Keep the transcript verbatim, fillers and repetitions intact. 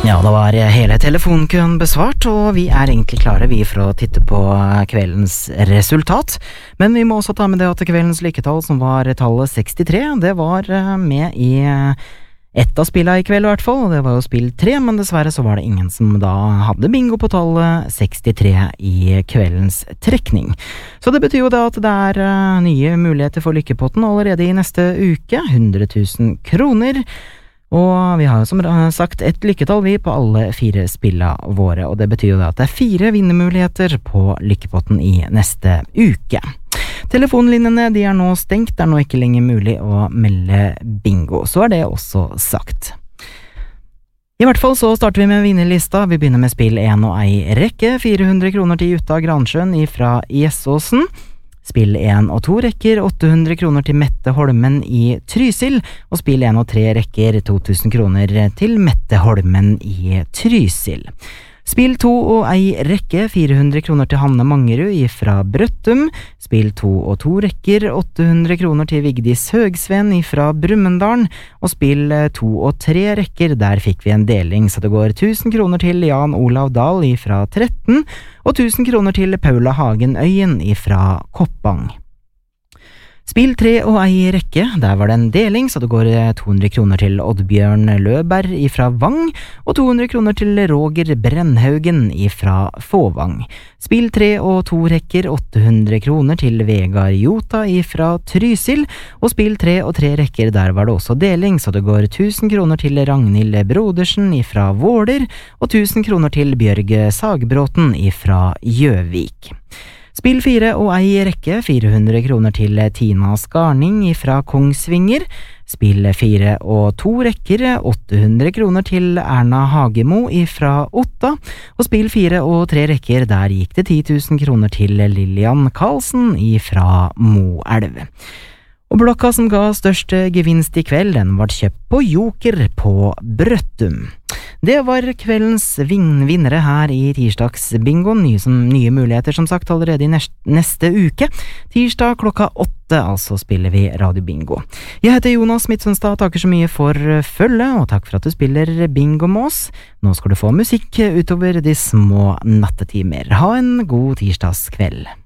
Ja, da var hele telefonkøen besvart, og vi er egentlig klare vi for å titte på kveldens resultat. Men vi må også ta med det at kveldens lykketall, som var tallet sekstitre, det var med i ett av spillene i kveld i hvert fall, og det var jo spill tre, men dessverre så var det ingen som da hadde bingo på tallet sekstitre i kveldens trekning. Så det betyr jo da at det er nye muligheter for lykkepotten allerede i neste uke, hundre tusen kroner. Og vi har jo som sagt et lykketall vi på alle fire spillene våre, og det betyr jo da at det er fire vinnermuligheter på lykkepotten i neste uke. Telefonlinjene de er nå stengt, det er nå ikke lenger mulig å melde bingo, så er det også sagt. I hvert fall så starter vi med vinnerlista. Vi begynner med spill en og ei rekke, fire hundre kroner til Jutta Gransjøen fra Gjessåsen. Spill en og to rekker, åtte hundre kroner til Mette Holmen i Trysil, og spill en og tre rekker, to tusen kroner til Mette Holmen i Trysil. Spill to og ei rekke, fire hundre kroner til Hanne Mangerud fra Brøttum. Spill to og to rekker, åtte hundre kroner til Vigdis Høgsven fra Brumunddal. Og spill to og tre rekker, der fikk vi en deling, så det går tusen kroner til Jan Olav Dahl fra Tretten, og tusen kroner til Paula Hagen Øyen fra Koppang. Spill tre og ei rekke, der var det en deling, så det går to hundre kroner til Oddbjørn Løberg fra Vang, og to hundre kroner til Roger Brennhaugen fra Fåvang. Spill tre og to rekker, åtte hundre kroner til Vegard Jota fra Trysil, og spill tre og tre rekker, der var det også deling, så det går tusen kroner til Ragnhild Brodersen fra Våler, og tusen kroner til Bjørge Sagbråten fra Gjøvik. Spill fire og ei rekke, fire hundre kroner til Tina Skarning fra Kongsvinger. Spill fire og to rekker, åtte hundre kroner til Erna Hagemo fra Otta. Og spill fire og tre rekker, der gikk det ti tusen kroner til Lilian Karlsen fra Moelv. Og blokka som ga størst gevinst i kveld, den var kjøpt på Joker på Brøttum. Det var kveldens vin- vinnere her i tirsdagsbingoen, nye, som, nye muligheter som sagt allerede i nest, neste uke. Tirsdag klokka åtte, altså spiller vi Radio Bingo. Jeg heter Jonas Midtsundstad, takker så mye for følge, og takk for at du spiller bingo med oss. Nå skal du få musikk utover de små nattetimer. Ha en god tirsdagskveld.